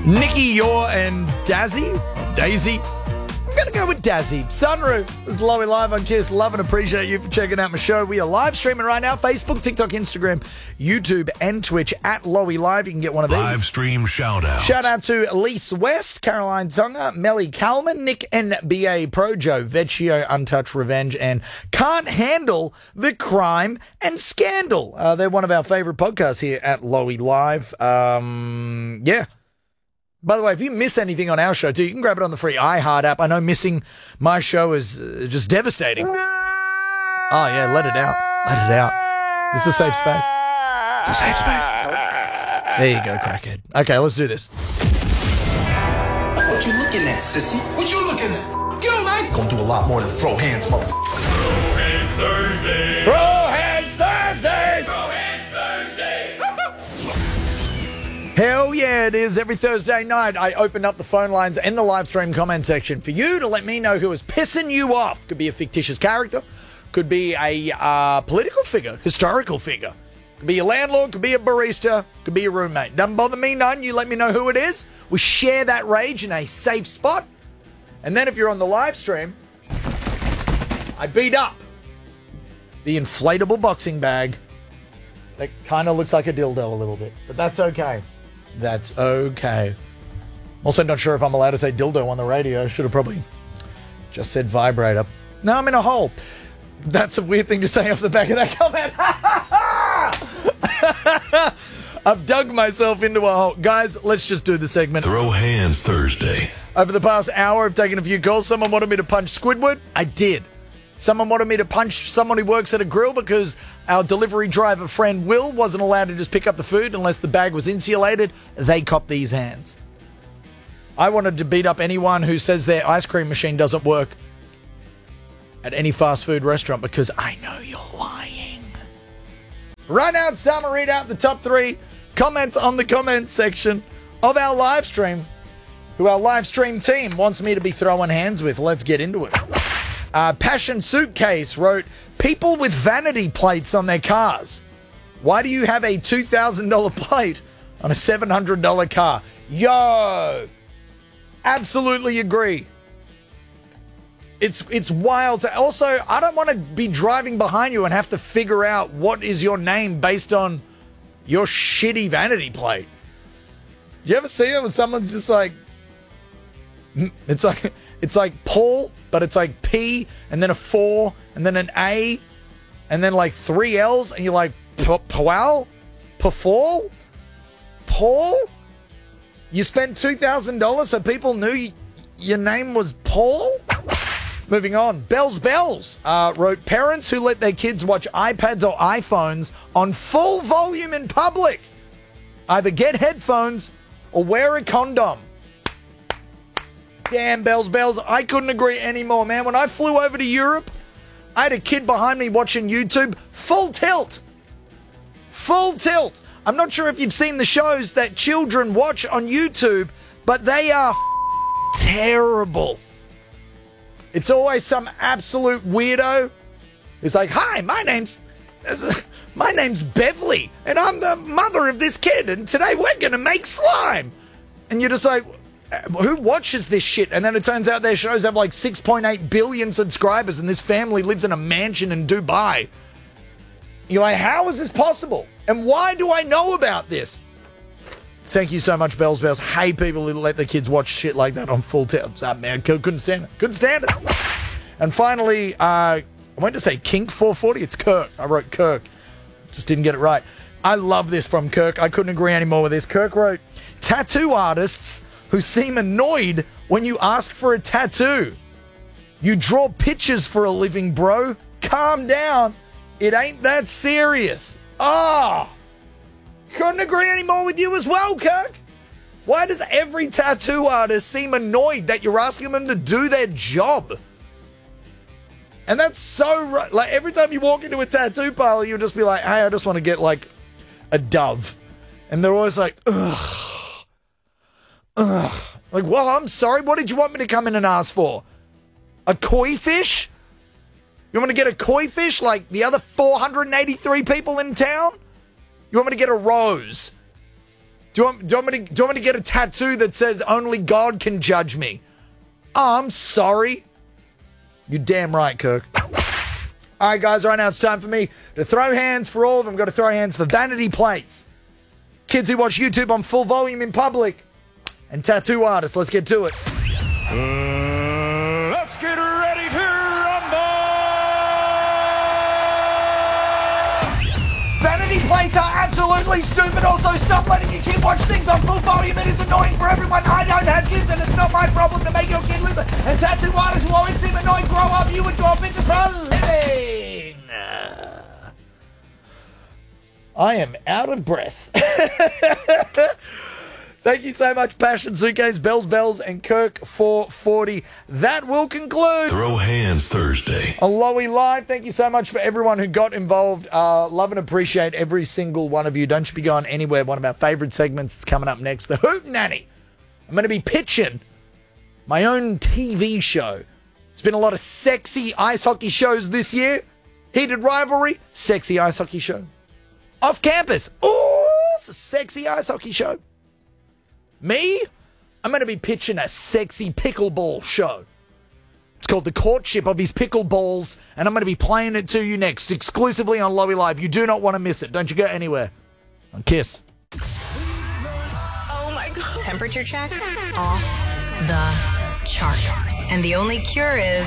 Nikki, Yor, and Daisy. I'm going to go with Dazzy. Sunroof. This is Lowy Live on Kiss. Love and appreciate you for checking out my show. We are live streaming right now. Facebook, TikTok, Instagram, YouTube, and Twitch at Lowy Live. You can get one of these. Live stream shout out. Shout out to Elise West, Caroline Tonga, Melly Kalman, Nick NBA Pro, Joe Vecchio, Untouched Revenge, and Can't Handle the Crime and Scandal. They're one of our favorite podcasts here at Lowy Live. Yeah. By the way, if you miss anything on our show too, you can grab it on the free iHeart app. I know missing my show is just devastating. Oh yeah, let it out. Let it out. It's a safe space. It's a safe space. There you go, crackhead. Okay, let's do this. What you looking at, sissy? What you looking at? Get on, man. Gonna do a lot more than throw hands, motherfucker. Throw hands Thursday. Throw hands Thursday. Throw hands Thursday. Hell yeah, it is. Every Thursday night, I open up the phone lines and the live stream comment section for you to let me know who is pissing you off. Could be a fictitious character. Could be a political figure, historical figure. Could be a landlord, could be a barista, could be a roommate. Doesn't bother me none. You let me know who it is. We share that rage in a safe spot. And then if you're on the live stream, I beat up the inflatable boxing bag that kind of looks like a dildo a little bit. But that's okay. That's okay. Also not sure if I'm allowed to say dildo on the radio. Should have probably just said vibrator. No, I'm in a hole. That's a weird thing to say off the back of that comment. I've dug myself into a hole. Guys, let's just do the segment. Throw hands Thursday. Over the past hour, I've taken a few calls. Someone wanted me to punch Squidward. I did. Someone wanted me to punch someone who works at a grill because our delivery driver friend Will wasn't allowed to just pick up the food unless the bag was insulated. They copped these hands. I wanted to beat up anyone who says their ice cream machine doesn't work at any fast food restaurant because I know you're lying. Right now, it's time to read out the top 3 comments on the comment section of our live stream, who our live stream team wants me to be throwing hands with. Let's get into it. Passion Suitcase wrote, people with vanity plates on their cars. Why do you have a $2,000 plate on a $700 car? Yo! Absolutely agree. It's wild. Also, I don't want to be driving behind you and have to figure out what is your name based on your shitty vanity plate. Do you ever see it when someone's just like... It's like Paul, but it's like P, and then a 4, and then an A, and then like 3 L's, and you're like, Paul? Paul? You spent $2,000 so people knew your name was Paul? Moving on. Bells wrote, parents who let their kids watch iPads or iPhones on full volume in public either get headphones or wear a condom. Damn, Bells, I couldn't agree anymore, man. When I flew over to Europe, I had a kid behind me watching YouTube, full tilt. I'm not sure if you've seen the shows that children watch on YouTube, but they are terrible. It's always some absolute weirdo who's like, hi, my name's Beverly, and I'm the mother of this kid, and today we're going to make slime. And you're just like... who watches this shit? And then it turns out their shows have like 6.8 billion subscribers and this family lives in a mansion in Dubai. You're like, how is this possible? And why do I know about this? Thank you so much, Bells. Hate people who let their kids watch shit like that on full tilt. Man, couldn't stand it. And finally, I went to say Kink 440. It's Kirk. I wrote Kirk. Just didn't get it right. I love this from Kirk. I couldn't agree anymore with this. Kirk wrote, tattoo artists who seem annoyed when you ask for a tattoo. You draw pictures for a living, bro. Calm down. It ain't that serious. Couldn't agree anymore with you as well, Kirk. Why does every tattoo artist seem annoyed that you're asking them to do their job? And that's so right. Like, every time you walk into a tattoo parlor, you'll just be like, hey, I just want to get, like, a dove. And they're always like, ugh. Like, well, I'm sorry. What did you want me to come in and ask for? A koi fish? You want me to get a koi fish like the other 483 people in town? You want me to get a rose? Do you want me to get a tattoo that says only God can judge me? Oh, I'm sorry. You're damn right, Kirk. All right, guys, right now it's time for me to throw hands for all of them. Got to throw hands for vanity plates, kids who watch YouTube on full volume in public, and tattoo artists. Let's get to it. Let's get ready to rumble! Vanity plates are absolutely stupid. Also, stop letting your kid watch things on full volume. It is annoying for everyone. I don't have kids, and it's not my problem to make your kid listen. And tattoo artists will always seem annoying. Grow up, you and your business for a living. I am out of breath. Thank you so much, Passion Suitcase, Bells, and Kirk 440. That will conclude Throw Hands Thursday. on Lowy Live. Thank you so much for everyone who got involved. Love and appreciate every single one of you. Don't you be going anywhere. One of our favourite segments is coming up next, the Hoot Nanny. I'm going to be pitching my own TV show. There's been a lot of sexy ice hockey shows this year. Heated Rivalry, sexy ice hockey show. Off Campus, ooh, it's a sexy ice hockey show. Me, I'm going to be pitching a sexy pickleball show. It's called The Courtship of His Pickleballs, and I'm going to be playing it to you next, exclusively on Lowy Live. You do not want to miss it. Don't you go anywhere. On Kiss. Oh my God. Temperature check off the charts. And the only cure is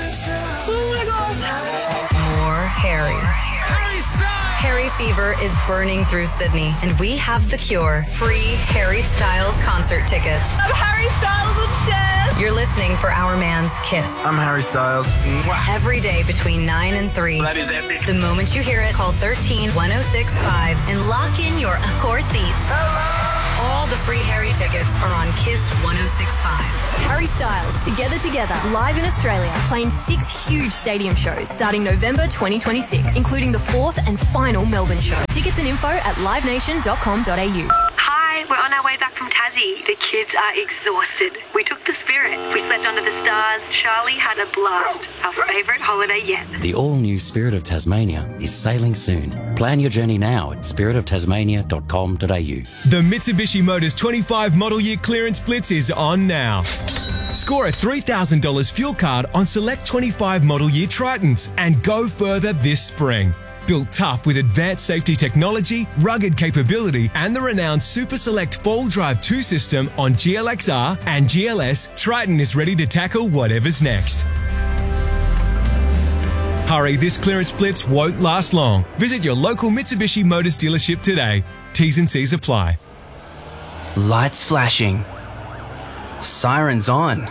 more Harry. Harry fever is burning through Sydney, and we have the cure. Free Harry Styles concert tickets. I'm Harry Styles obsessed. You're listening for Our Man's Kiss. I'm Harry Styles. Every day between 9 and 3. That is epic. The moment you hear it, call 13-1065 and lock in your Accor seats. All the free Harry tickets are on Kiss 1065. Harry Styles, Together, live in Australia, playing 6 huge stadium shows starting November 2026, including the 4th and final Melbourne show. Tickets and info at livenation.com.au. Hi, we're on our way back from Tassie. The kids are exhausted. We took the Spirit. We slept under the stars. Charlie had a blast. Our favourite holiday yet. The all-new Spirit of Tasmania is sailing soon. Plan your journey now at spiritoftasmania.com.au. The Mitsubishi Motors 25 model year clearance blitz is on now. Score a $3,000 fuel card on select 25 model year Tritons and go further this spring. Built tough with advanced safety technology, rugged capability, and the renowned Super Select 4-wheel drive 2 system on GLXR and GLS, Triton is ready to tackle whatever's next. Hurry, this clearance blitz won't last long. Visit your local Mitsubishi Motors dealership today. T's and C's apply. Lights flashing. Sirens on.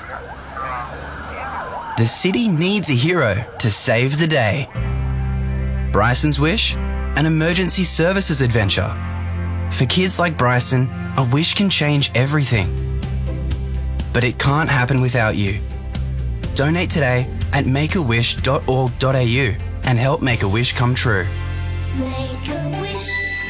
The city needs a hero to save the day. Bryson's Wish? An emergency services adventure. For kids like Bryson, a wish can change everything. But it can't happen without you. Donate today at makeawish.org.au and help make a wish come true. Make a wish.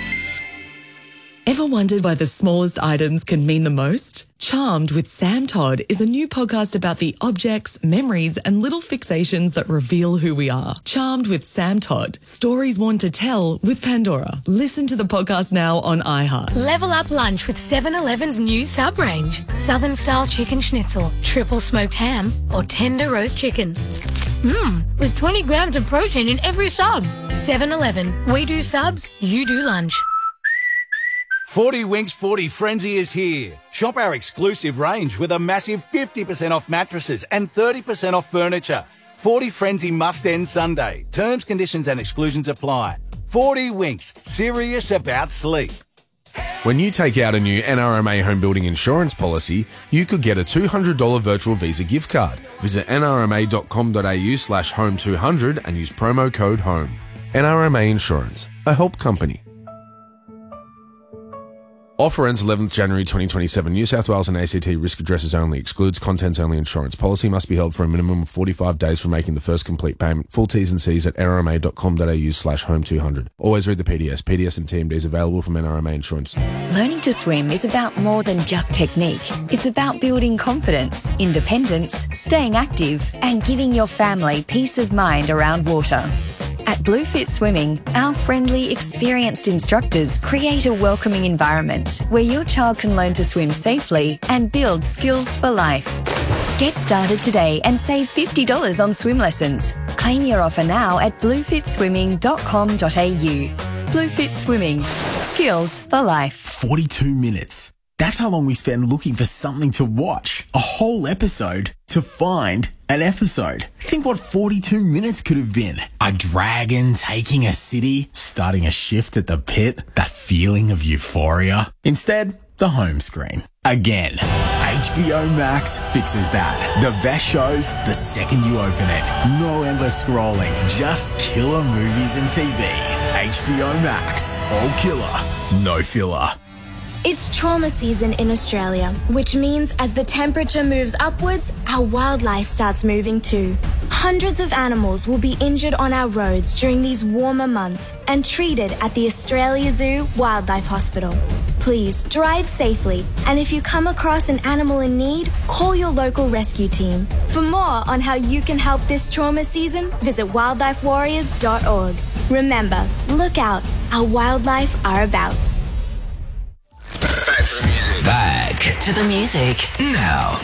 Ever wondered why the smallest items can mean the most? Charmed with Sam Todd is a new podcast about the objects, memories, and little fixations that reveal who we are. Charmed with Sam Todd. Stories worn to tell with Pandora. Listen to the podcast now on iHeart. Level up lunch with 7-Eleven's new sub range. Southern style chicken schnitzel, triple smoked ham, or tender roast chicken. With 20 grams of protein in every sub. 7-Eleven. We do subs, you do lunch. 40 Winks 40 Frenzy is here. Shop our exclusive range with a massive 50% off mattresses and 30% off furniture. 40 Frenzy must end Sunday. Terms, conditions and exclusions apply. 40 Winks, serious about sleep. When you take out a new NRMA home building insurance policy, you could get a $200 virtual Visa gift card. Visit nrma.com.au/home200 and use promo code HOME. NRMA Insurance, a help company. Offer ends 11th January 2027. New South Wales and ACT risk addresses only. Excludes contents only insurance. Policy must be held for a minimum of 45 days from making the first complete payment. Full T's and C's at nrma.com.au/home200. Always read the PDS. PDS and TMDs available from NRMA Insurance. Learning to swim is about more than just technique. It's about building confidence, independence, staying active, and giving your family peace of mind around water. At At Bluefit Swimming, our friendly, experienced instructors create a welcoming environment where your child can learn to swim safely and build skills for life. Get started today and save $50 on swim lessons. Claim your offer now at bluefitswimming.com.au. Bluefit Swimming. Skills for life. 42 minutes. That's how long we spend looking for something to watch. A whole episode to find an episode. Think what 42 minutes could have been. A dragon taking a city, starting a shift at the pit, that feeling of euphoria. Instead, the home screen. Again, HBO Max fixes that. The best shows the second you open it. No endless scrolling, just killer movies and TV. HBO Max. All killer, no filler. It's trauma season in Australia, which means as the temperature moves upwards, our wildlife starts moving too. Hundreds of animals will be injured on our roads during these warmer months and treated at the Australia Zoo Wildlife Hospital. Please drive safely, and if you come across an animal in need, call your local rescue team. For more on how you can help this trauma season, visit wildlifewarriors.org. Remember, look out, our wildlife are about. Back to the music. Back to the music. Now.